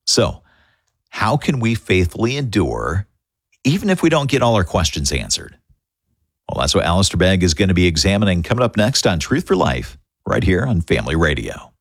So, how can we faithfully endure even if we don't get all our questions answered? Well, that's what Alistair Begg is going to be examining coming up next on Truth for Life, right here on Family Radio.